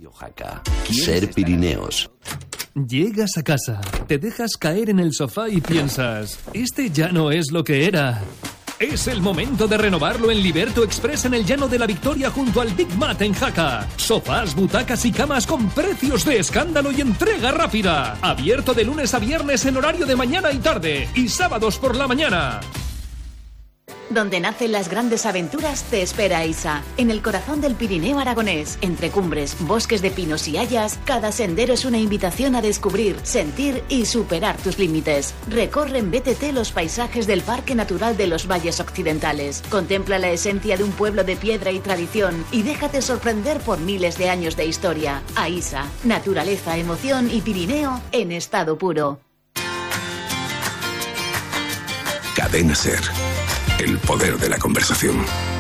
Jaca. Ser Pirineos. Llegas a casa, te dejas caer en el sofá y piensas, este ya no es lo que era. Es el momento de renovarlo en Liberto Express en el Llano de la Victoria junto al Big Mat en Jaca. Sofás, butacas y camas con precios de escándalo y entrega rápida. Abierto de lunes a viernes en horario de mañana y tarde y sábados por la mañana. Donde nacen las grandes aventuras te espera ISA. En el corazón del Pirineo aragonés, entre cumbres, bosques de pinos y hayas, cada sendero es una invitación a descubrir, sentir y superar tus límites. Recorre en BTT los paisajes del Parque Natural de los Valles Occidentales. Contempla la esencia de un pueblo de piedra y tradición y déjate sorprender por miles de años de historia. AISA, naturaleza, emoción y Pirineo en estado puro. Cadena SER. El poder de la conversación.